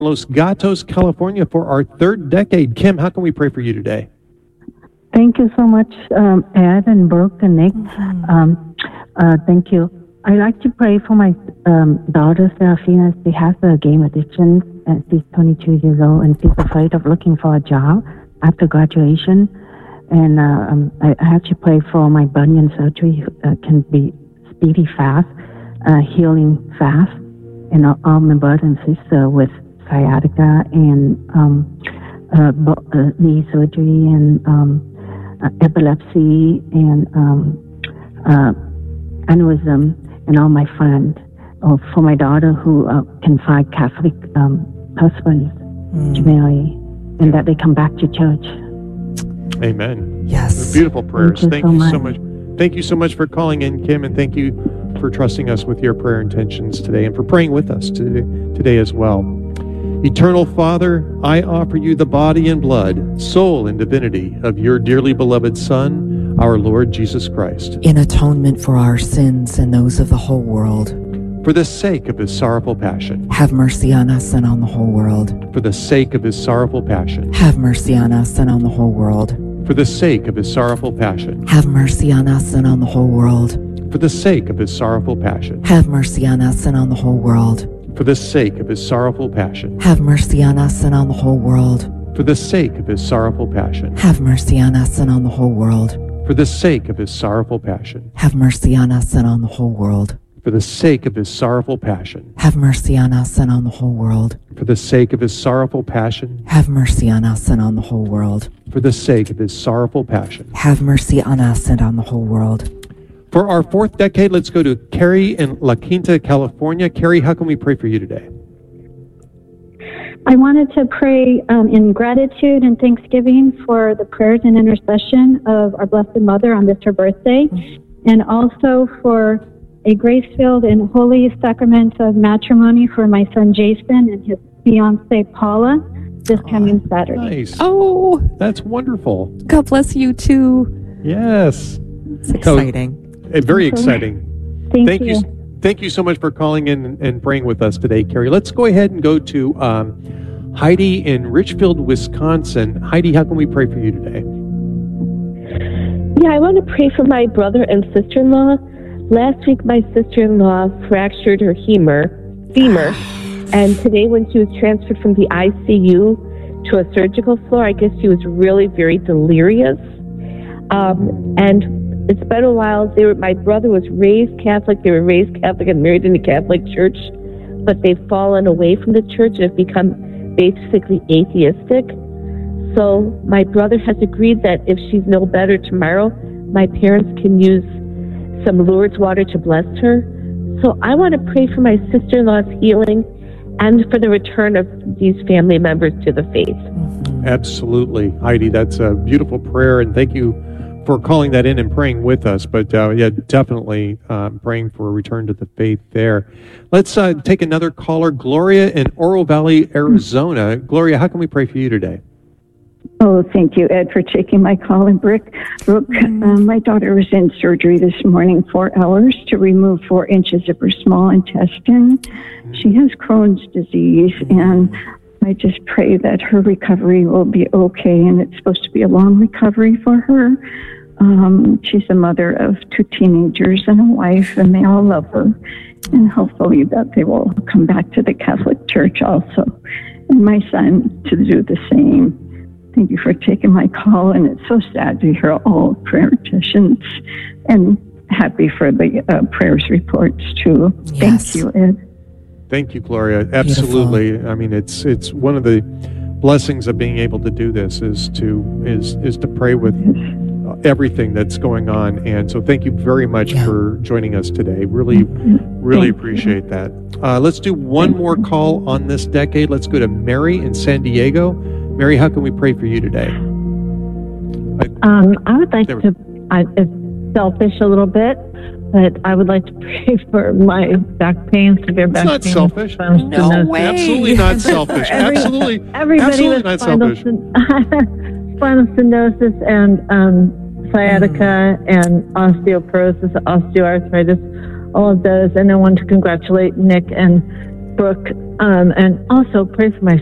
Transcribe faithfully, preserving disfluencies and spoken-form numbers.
Los Gatos, California for our third decade. Kim, how can we pray for you today? Thank you so much, um, Ed and Brooke and Nick. Mm-hmm. Um, uh, thank you. I'd like to pray for my um, daughter, Serafina. She has a game addiction, and she's twenty-two years old, and she's afraid of looking for a job after graduation. And uh, um, I, I have to pray for my bunion surgery. Uh, can be speedy, fast, uh, healing fast, and all, all my brothers and sisters with sciatica and um, uh, bo- uh, knee surgery and um, uh, epilepsy and um, uh, aneurysm, and all my friends. Or for my daughter who uh, can find Catholic um, husbands mm. to marry, and that they come back to church. Amen. Yes. Beautiful prayers. Thank you, Thank so, you much. so much. Thank you so much for calling in, Kim, and thank you for trusting us with your prayer intentions today and for praying with us today, today as well. Eternal Father, I offer you the body and blood, soul and divinity of your dearly beloved Son, our Lord Jesus Christ, in atonement for our sins and those of the whole world. For the sake of his sorrowful passion. Have mercy on us and on the whole world. For the sake of his sorrowful passion. Have mercy on us and on the whole world. For the sake of his sorrowful passion. Have mercy on us and on the whole world. For the sake of his sorrowful passion. Have mercy on us and on the whole world. For the sake of his sorrowful passion. Have mercy on us and on the whole world. For the sake of his sorrowful passion. Have mercy on us and on the whole world. For the sake of his sorrowful passion. Have mercy on us and on the whole world. For the sake of his sorrowful passion. Have mercy on us and on the whole world. For the sake of his sorrowful passion. Have mercy on us and on the whole world. For the sake of his sorrowful passion. Have mercy on us and on the whole world. For our fourth decade, let's go to Carrie in La Quinta, California. Carrie, how can we pray for you today? I wanted to pray um, in gratitude and thanksgiving for the prayers and intercession of our Blessed Mother on this her birthday, and also for a grace-filled and holy sacrament of matrimony for my son Jason and his fiancée Paula this coming Saturday. Nice. Oh, that's wonderful. God bless you too. Yes. It's exciting. So, very exciting. Thank, Thank you. you. Thank you so much for calling in and, and praying with us today, Carrie. Let's go ahead and go to um, Heidi in Richfield, Wisconsin. Heidi, how can we pray for you today? Yeah, I want to pray for my brother and sister-in-law. Last week, my sister-in-law fractured her femur, femur, and today when she was transferred from the I C U to a surgical floor, I guess she was really very delirious. Um, and it's been a while. They were, my brother was raised Catholic. They were raised Catholic and married in a Catholic church, but they've fallen away from the church and have become basically atheistic. So my brother has agreed that if she's no better tomorrow, my parents can use some Lourdes water to bless her. So I want to pray for my sister-in-law's healing and for the return of these family members to the faith. Absolutely, Heidi. That's a beautiful prayer, and thank you for calling that in and praying with us. But uh, yeah, definitely um, praying for a return to the faith there. Let's uh, take another caller, Gloria in Oro Valley, Arizona. Gloria, how can we pray for you today? Oh, thank you, Ed, for taking my call. And Brooke, Brooke mm-hmm. uh, my daughter was in surgery this morning, four hours to remove four inches of her small intestine. Mm-hmm. She has Crohn's disease, mm-hmm. and I just pray that her recovery will be okay, and it's supposed to be a long recovery for her. Um, she's a mother of two teenagers and a wife, and they all love her, and hopefully that they will come back to the Catholic Church also, and my son to do the same. Thank you for taking my call, and it's so sad to hear all prayer petitions, and happy for the uh, prayers reports too. Yes. Thank you, Ed. Thank you, Gloria. Absolutely. Beautiful. I mean, it's it's one of the blessings of being able to do this is to is is to pray with everything that's going on, and so thank you very much yeah. for joining us today. Really, really thank appreciate you. that. Uh, let's do one thank more call on this decade. Let's go to Mary in San Diego. Mary, how can we pray for you today? Um, I would like to, I, it's selfish a little bit, but I would like to pray for my back pain, severe back pain. It's not selfish. No way. Absolutely not selfish. Every, absolutely. Everybody absolutely with not spinal, selfish. spinal stenosis and um, sciatica mm. and osteoporosis, osteoarthritis, all of those. And I want to congratulate Nick and Brooke, um, and also pray for my